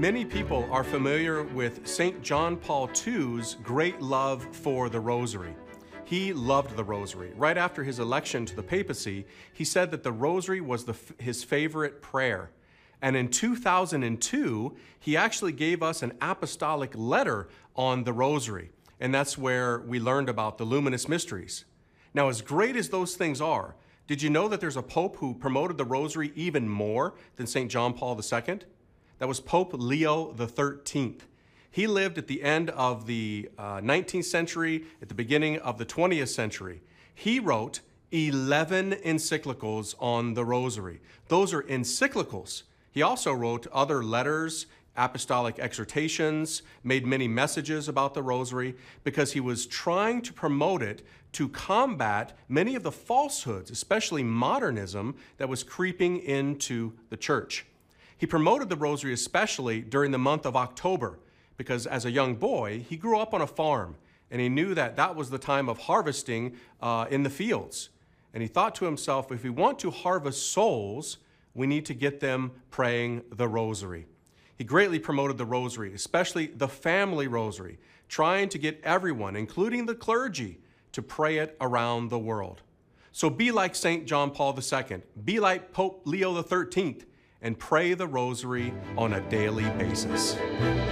Many people are familiar with St. John Paul II's great love for the Rosary. He loved the Rosary. Right after his election to the papacy, he said that the Rosary was his favorite prayer. And in 2002, he actually gave us an apostolic letter on the Rosary. And that's where we learned about the luminous mysteries. Now, as great as those things are, did you know that there's a pope who promoted the Rosary even more than St. John Paul II? That was Pope Leo XIII. He lived at the end of the 19th century, at the beginning of the 20th century. He wrote 11 encyclicals on the Rosary. Those are encyclicals. He also wrote other letters, apostolic exhortations, made many messages about the Rosary because he was trying to promote it to combat many of the falsehoods, especially modernism, that was creeping into the church. He promoted the Rosary especially during the month of October because as a young boy, he grew up on a farm and he knew that that was the time of harvesting in the fields. And he thought to himself, if we want to harvest souls, we need to get them praying the Rosary. He greatly promoted the Rosary, especially the family Rosary, trying to get everyone, including the clergy, to pray it around the world. So be like St. John Paul II, be like Pope Leo XIII, and pray the Rosary on a daily basis.